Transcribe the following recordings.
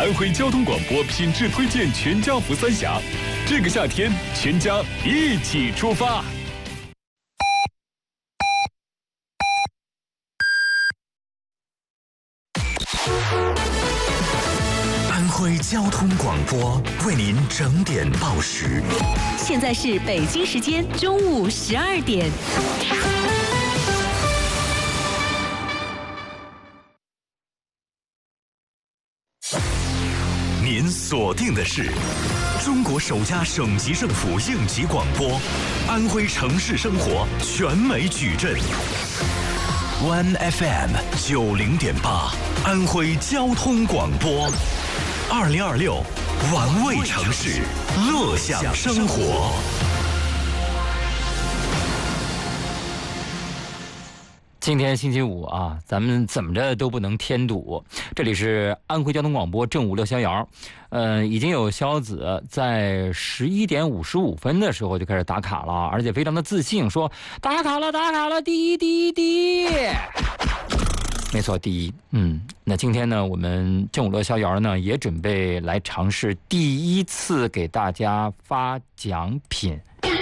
安徽交通广播品质推荐全家福3峡，这个夏天全家一起出发。 安徽交通广播为您整点报时。 现在是北京时间中午12点。 您锁定的是中国首家省级政府应急广播，安徽城市生活全美矩阵。One FM 90.8，安徽交通广播，2026，玩味城市，乐享生活。 今天星期五啊，咱们怎么着都不能添堵。这里是安徽交通广播正午乐逍遥，已经有逍遥子在11点55分的时候就开始打卡了，而且非常的自信，说打卡了，第一。没错，第一。那今天呢，我们正午乐逍遥呢也准备来尝试第一次给大家发奖品。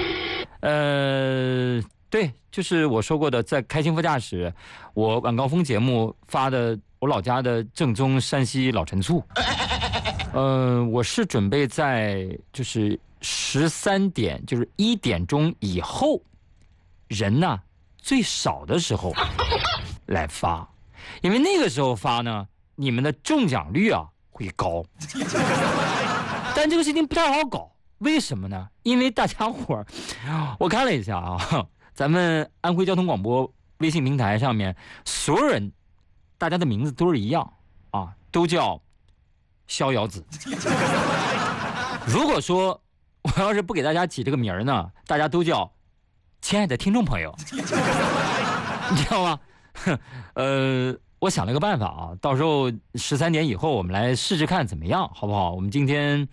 对，就是我说过的，在开心副驾驶，我晚高峰节目发的我老家的正宗山西老陈醋。我是准备在就是13点，就是1点钟以后，人呢最少的时候来发，因为那个时候发呢，你们的中奖率啊会高。但这个事情不太好搞，为什么呢？因为大家伙儿，我看了一下啊。咱们安徽交通广播微信平台上面，所有人，大家的名字都是一样啊，都叫逍遥子。如果说我要是不给大家起这个名儿呢，大家都叫亲爱的听众朋友，你知道吗？我想了个办法啊，到时候13点以后我们来试试看怎么样，好不好？我们今天，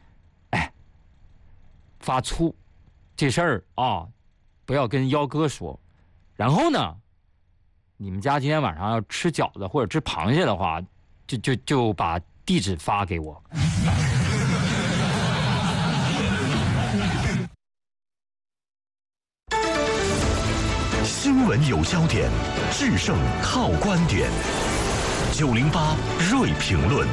发醋这事儿啊。不要跟幺哥说，然后呢，你们家今天晚上要吃饺子或者吃螃蟹的话，就把地址发给我。 新闻有焦点，制胜靠观点。908锐评论。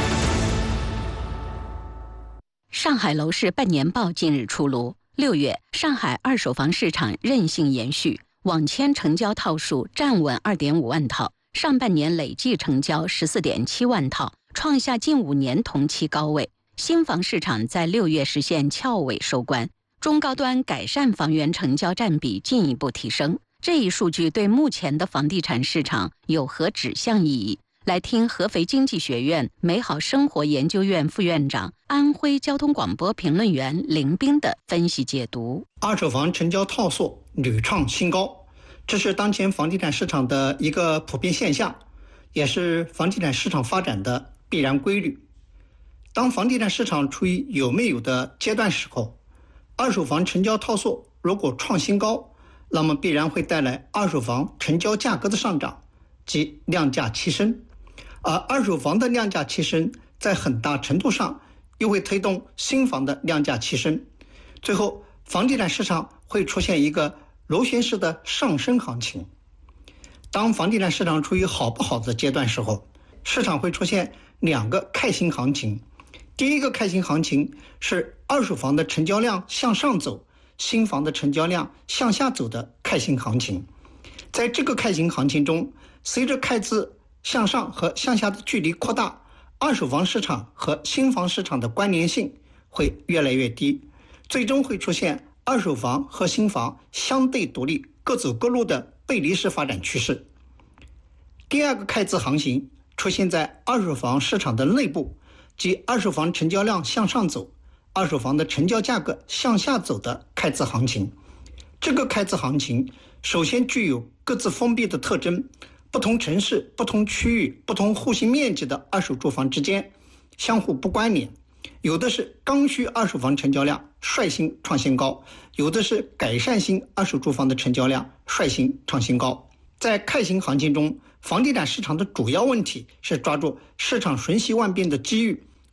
上海楼市半年报近日出炉。6月，上海二手房市场韧性延续，网签成交套数站稳 2.5 万套，上半年累计成交 14.7 万套，创下近5年同期高位。新房市场在6月实现翘尾收官，中高端改善房源成交占比进一步提升。这一数据对目前的房地产市场有何指向意义？来听合肥经济学院美好生活研究院副院长、安徽交通广播评论员林斌的分析解读。 二手房成交套数屡创新高，这是当前房地产市场的一个普遍现象，也是房地产市场发展的必然规律。当房地产市场处于有没有的阶段时候，二手房成交套数如果创新高，那么必然会带来二手房成交价格的上涨及量价齐升。而二手房的量价齐升，在很大程度上又会推动新房的量价齐升，最后房地产市场会出现一个螺旋式的上升行情。当房地产市场处于好不好的阶段时候，市场会出现2个开心行情。第一个开心行情是二手房的成交量向上走，新房的成交量向下走的开心行情。在这个开心行情中，随着开支向上和向下的距离扩大，二手房市场和新房市场的关联性会越来越低，最终会出现二手房和新房相对独立、各走各路的背离式发展趋势。第二个开支行情出现在二手房市场的内部，即二手房成交量向上走，二手房的成交价格向下走的开支行情。这个开支行情首先具有各自封闭的特征，不同城市、不同区域、不同户型面积的二手住房之间相互不关联，有的是刚需二手房成交量率先创新高，有的是改善型二手住房的成交量率先创新高。在开型行情中，房地产市场的主要问题是抓住市场瞬息万变的机遇，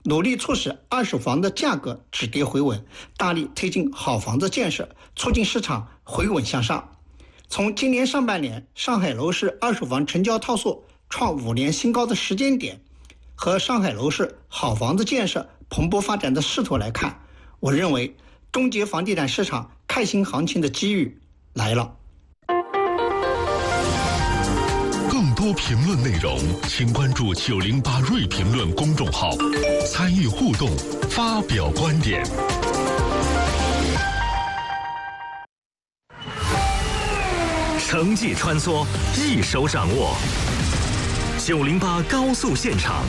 努力促使二手房的价格止跌回稳，大力推进好房子建设，促进市场回稳向上。从今年上半年上海楼市二手房成交套数创5年新高的时间点和上海楼市好房子建设蓬勃发展的势头来看，我认为终结房地产市场开新行情的机遇来了。 更多评论内容，请关注908瑞评论公众号，参与互动，发表观点。 城际穿梭，一手掌握。908高速现场。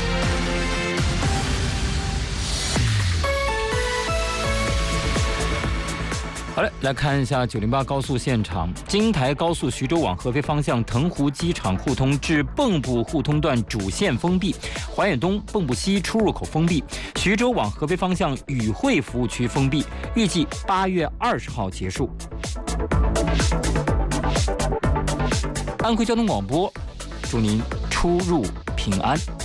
好嘞，来看一下908高速现场。京台高速徐州往合肥方向腾湖机场互通至蚌埠互通段主线封闭，怀远东、蚌埠西出入口封闭，徐州往合肥方向宇汇服务区封闭，预计8月20号结束。安徽交通广播，祝您出入平安。